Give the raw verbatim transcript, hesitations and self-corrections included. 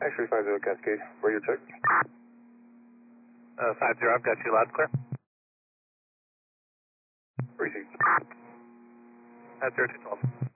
Actually, five zero Cascade, radio check. Uh, five zero, I've got you loud and clear. Received. Five zero two twelve.